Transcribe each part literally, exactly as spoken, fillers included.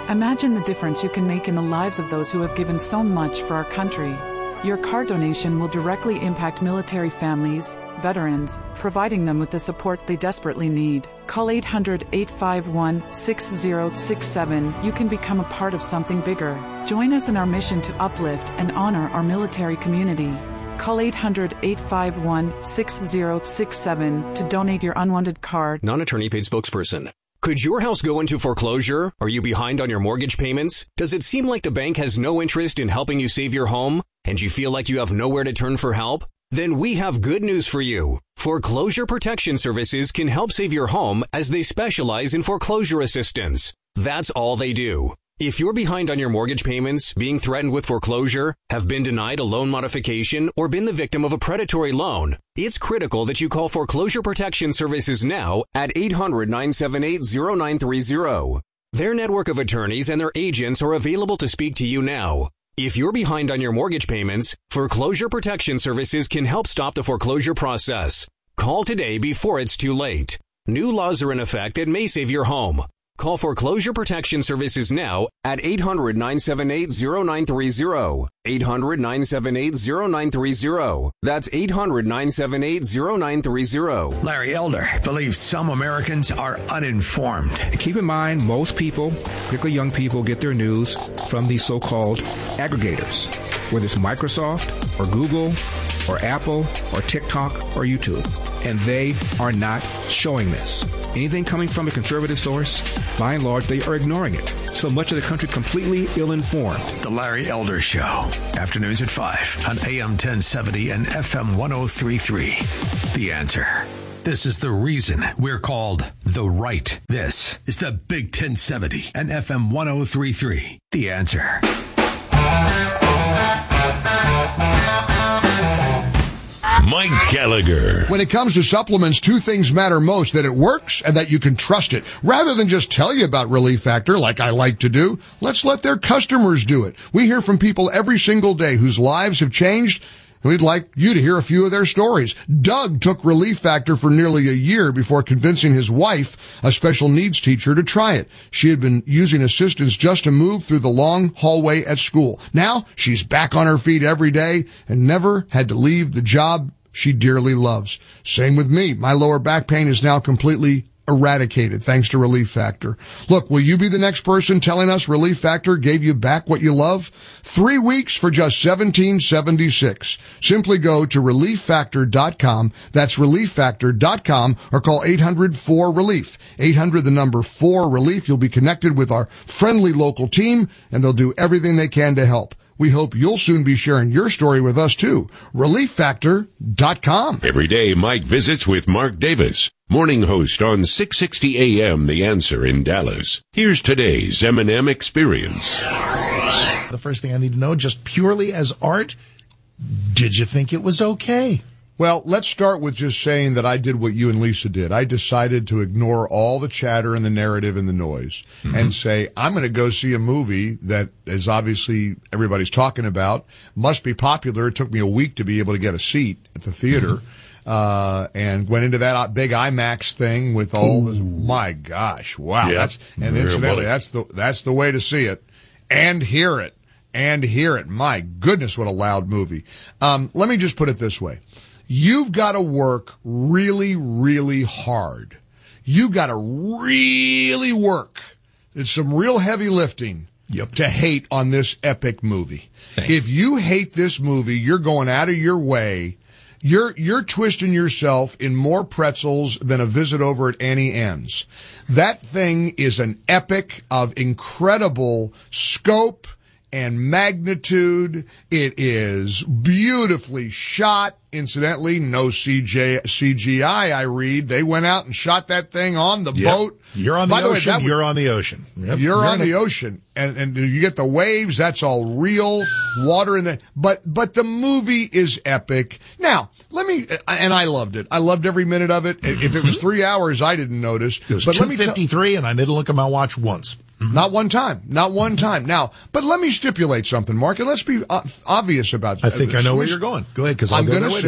Imagine the difference you can make in the lives of those who have given so much for our country. Your car donation will directly impact military families, veterans, providing them with the support they desperately need. Call eight hundred, eight five one, six zero six seven. You can become a part of something bigger. Join us in our mission to uplift and honor our military community. Call eight hundred, eight five one, six zero six seven to donate your unwanted car. Non-attorney paid spokesperson. Could your house go into foreclosure? Are you behind on your mortgage payments? Does it seem like the bank has no interest in helping you save your home? And you feel like you have nowhere to turn for help? Then we have good news for you. Foreclosure Protection Services can help save your home as they specialize in foreclosure assistance. That's all they do. If you're behind on your mortgage payments, being threatened with foreclosure, have been denied a loan modification, or been the victim of a predatory loan, it's critical that you call Foreclosure Protection Services now at eight hundred, nine seven eight, zero nine three zero. Their network of attorneys and their agents are available to speak to you now. If you're behind on your mortgage payments, Foreclosure Protection Services can help stop the foreclosure process. Call today before it's too late. New laws are in effect that may save your home. Call Foreclosure Protection Services now at eight hundred, nine seven eight, zero nine three zero. eight hundred, nine seven eight, zero nine three zero. That's eight hundred, nine seven eight, zero nine three zero. Larry Elder believes some Americans are uninformed. Keep in mind, most people, particularly young people, get their news from these so-called aggregators, whether it's Microsoft or Google or Apple or TikTok or YouTube. And they are not showing this. Anything coming from a conservative source, by and large, they are ignoring it. So much of the country completely ill-informed. The Larry Elder Show. Afternoons at five on A M ten seventy and F M ten thirty-three. The Answer. This is the reason we're called The Right. This is the Big ten seventy and F M ten thirty-three. The Answer. Mike Gallagher. When it comes to supplements, two things matter most: that it works and that you can trust it. Rather than just tell you about Relief Factor, like I like to do, let's let their customers do it. We hear from people every single day whose lives have changed, and we'd like you to hear a few of their stories. Doug took Relief Factor for nearly a year before convincing his wife, a special needs teacher, to try it. She had been using assistance just to move through the long hallway at school. Now she's back on her feet every day and never had to leave the job she dearly loves. Same with me. My lower back pain is now completely eradicated thanks to Relief Factor. Look, will you be the next person telling us Relief Factor gave you back what you love? Three weeks for just seventeen seventy-six. Simply go to relief factor dot com. That's relief factor dot com, or call eight hundred, four, relief. eight hundred, the number four, relief. You'll be connected with our friendly local team, and they'll do everything they can to help. We hope you'll soon be sharing your story with us, too. relief factor dot com. Every day, Mike visits with Mark Davis, morning host on six sixty A M The Answer in Dallas. Here's today's M and M Experience. The first thing I need to know, just purely as art, did you think it was okay? Well, let's start with just saying that I did what you and Lisa did. I decided to ignore all the chatter and the narrative and the noise, mm-hmm. and say, I'm going to go see a movie that is obviously everybody's talking about, must be popular. It took me a week to be able to get a seat at the theater, mm-hmm. uh, and went into that big IMAX thing with all the, my gosh, wow. Yeah, that's, and incidentally, well. that's the, that's the way to see it and hear it and hear it. My goodness, what a loud movie. Um, let me just put it this way. You've got to work really, really hard. You've got to really work. It's some real heavy lifting yep. to hate on this epic movie. Thanks. If you hate this movie, you're going out of your way. You're, you're twisting yourself in more pretzels than a visit over at Annie Ann's. That thing is an epic of incredible scope and magnitude. It is beautifully shot. Incidentally, no C G I, I read. They went out and shot that thing on the yep. boat. You're on the By the ocean. way, you're on the ocean. Yep. You're, you're on the ocean. And, and you get the waves. That's all real water in there. But, but the movie is epic. Now, let me, and I loved it. I loved every minute of it. If it was three hours, I didn't notice. It was but two fifty-three, and I didn't look at my watch once. Not one time. Not one time. Now, but let me stipulate something, Mark, and let's be obvious about that. I think I know where you're going. Go ahead, because I'm going to say,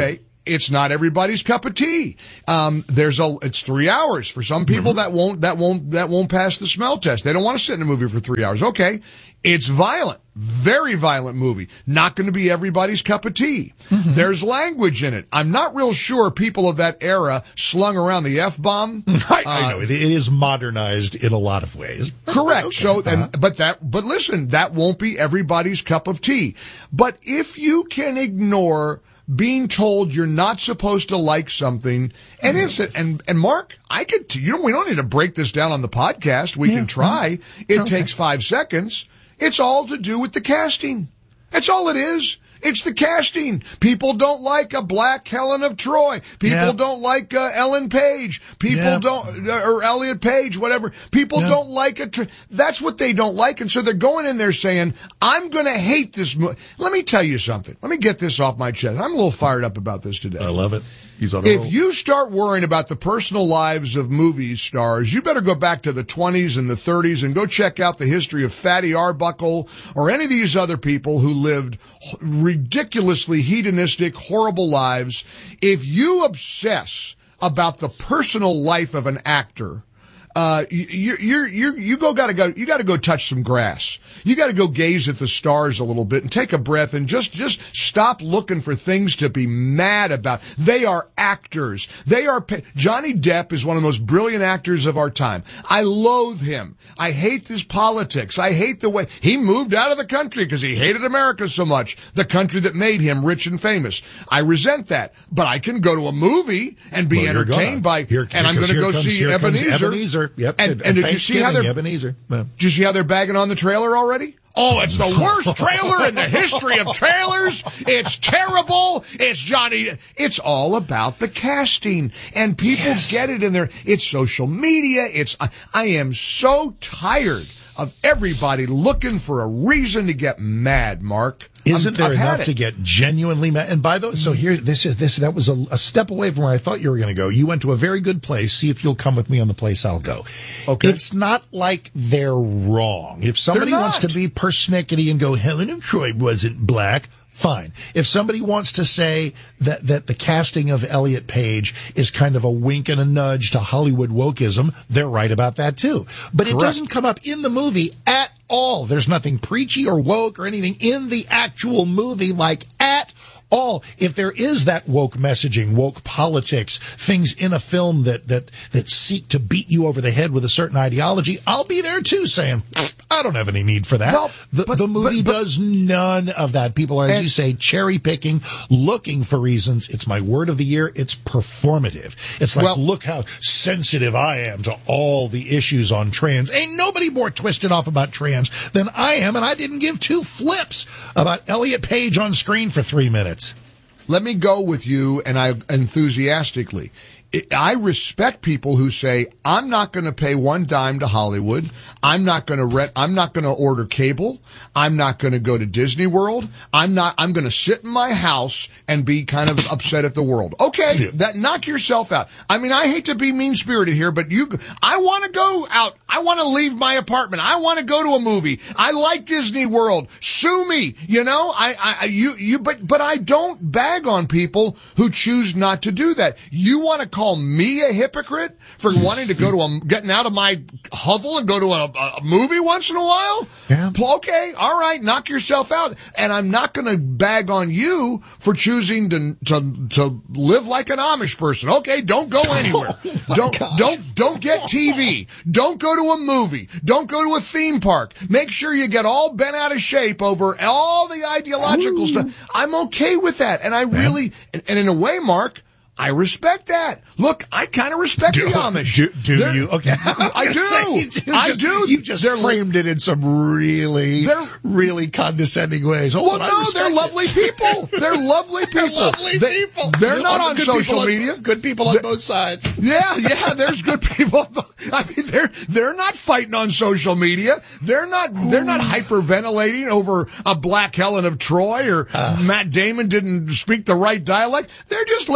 it's not everybody's cup of tea. Um, there's a, it's three hours. For some people that won't, that won't, that won't pass the smell test. They don't want to sit in a movie for three hours. Okay. It's violent. Very violent movie. Not going to be everybody's cup of tea. Mm-hmm. There's language in it. I'm not real sure people of that era slung around the F-bomb. I, uh, I know. It, it is modernized in a lot of ways. Correct. Okay. So, and, uh-huh. but that, but listen, that won't be everybody's cup of tea. But if you can ignore being told you're not supposed to like something, and it's and and Mark, I could, you know, we don't need to break this down on the podcast. We yeah. can try. It okay. takes five seconds. It's all to do with the casting. That's all it is. It's the casting. People don't like a black Helen of Troy. People yeah. don't like uh, Ellen Page. People yeah. don't, uh, or Elliot Page, whatever. People yeah. don't like it. Tr- That's what they don't like. And so they're going in there saying, I'm going to hate this movie. Let me tell you something. Let me get this off my chest. I'm a little fired up about this today. I love it. He's on a if roll. you start worrying about the personal lives of movie stars, you better go back to the twenties and the thirties and go check out the history of Fatty Arbuckle or any of these other people who lived ridiculously hedonistic, horrible lives. If you obsess about the personal life of an actor, Uh, you, you, you, you go, gotta go, you gotta go touch some grass. You gotta go gaze at the stars a little bit and take a breath and just, just stop looking for things to be mad about. They are actors. They are, Johnny Depp is one of the most brilliant actors of our time. I loathe him. I hate his politics. I hate the way he moved out of the country because he hated America so much, the country that made him rich and famous. I resent that, but I can go to a movie and be well, entertained by, here, and I'm going to go comes, see Ebenezer. Ebenezer. Yep. And, and, and did you see how they're Ebenezer? Well. Did you see how they're bagging on the trailer already? Oh, it's the worst trailer in the history of trailers. It's terrible. It's Johnny. It's all about the casting, and people yes. get it in there. It's social media. It's I, I am so tired of everybody looking for a reason to get mad, Mark. Isn't I'm, there I've enough to get genuinely mad? And by the way, so here, this is this. That was a, a step away from where I thought you were going to go. You went to a very good place. See if you'll come with me on the place I'll go. Okay. It's not like they're wrong. If somebody wants to be persnickety and go, Helen of Troy wasn't black, fine. If somebody wants to say that, that the casting of Elliot Page is kind of a wink and a nudge to Hollywood wokeism, they're right about that too. But Correct. It doesn't come up in the movie at all. There's nothing preachy or woke or anything in the actual movie, like at all. If there is that woke messaging, woke politics, things in a film that, that, that seek to beat you over the head with a certain ideology, I'll be there too saying, I don't have any need for that. Well, the, but, the movie but, but, does none of that. People are, as and, you say, cherry picking, looking for reasons. It's my word of the year. It's performative. It's like, well, look how sensitive I am to all the issues on trans. Ain't nobody more twisted off about trans than I am, and I didn't give two flips about Elliot Page on screen for three minutes. Let me go with you, and I enthusiastically. I respect people who say, I'm not going to pay one dime to Hollywood. I'm not going to rent, I'm not going to order cable. I'm not going to go to Disney World. I'm not, I'm going to sit in my house and be kind of upset at the world. Okay, yeah. that knock yourself out. I mean, I hate to be mean spirited here, but you, I want to go out. I want to leave my apartment. I want to go to a movie. I like Disney World. Sue me. You know, I, I, you, you, but, but I don't bag on people who choose not to do that. You want to call me a hypocrite for wanting to go to a, getting out of my hovel and go to a, a movie once in a while? Yeah. Okay, all right, knock yourself out. And I'm not going to bag on you for choosing to to to live like an Amish person. Okay, don't go anywhere. Oh don't gosh. don't don't get T V. Don't go to a movie. Don't go to a theme park. Make sure you get all bent out of shape over all the ideological Ooh. Stuff. I'm okay with that, and I really, and, and in a way, Mark, I respect that. Look, I kind of respect do, the Amish. Do, do you? Okay. I do. do I just, do. You just they're, framed it in some really, really condescending ways. Oh, well, no, they're lovely it. people. They're lovely people. They're lovely they, people. They're not on social on, media. Good people on they're, both sides. Yeah, yeah, there's good people. I mean, they're, they're not fighting on social media. They're not, they're not hyperventilating over a black Helen of Troy or uh, Matt Damon didn't speak the right dialect. They're just living their life.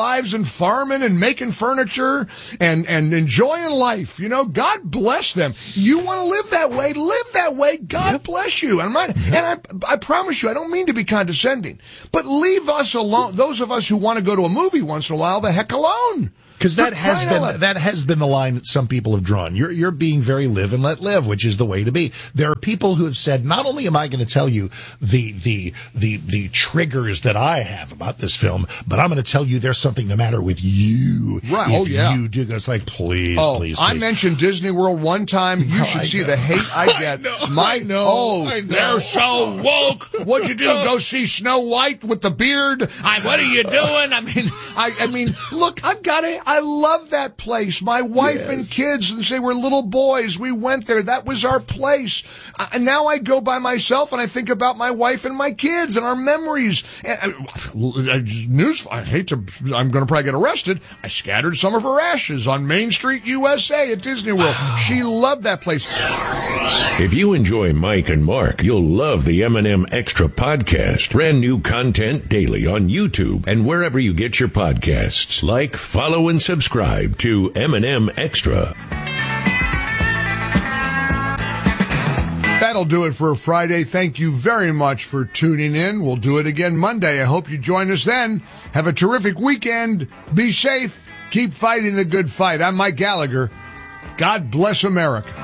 lives and farming and making furniture and, and enjoying life. You know, God bless them. You want to live that way, live that way. God yep. bless you. And, I'm not, and I, I promise you, I don't mean to be condescending, but leave us alone. Those of us who want to go to a movie once in a while, the heck alone. Because that has been that has been the line that some people have drawn. You're you're being very live and let live, which is the way to be. There are people who have said, not only am I going to tell you the the the the triggers that I have about this film, but I'm going to tell you there's something the matter with you. Right? If oh yeah. You do. It's like please, oh, please, please. I mentioned Disney World one time. You no, should I see know. the hate I get. I know, My I know, oh, I know. They're so woke. What'd you do? Go see Snow White with the beard? I, what are you doing? I mean, I I mean, look, I've got it. I love that place. My wife yes. and kids, and say we're little boys. We went there. That was our place. Uh, and now I go by myself and I think about my wife and my kids and our memories. And, uh, news, I hate to, I'm going to probably get arrested. I scattered some of her ashes on Main Street, U S A at Disney World. She loved that place. If you enjoy Mike and Mark, you'll love the M and M Extra podcast. Brand new content daily on YouTube and wherever you get your podcasts. Like, follow, and subscribe to M and M Extra. That'll do it for Friday. Thank you very much for tuning in. We'll do it again Monday. I hope you join us then. Have a terrific weekend. Be safe. Keep fighting the good fight. I'm Mike Gallagher. God bless America.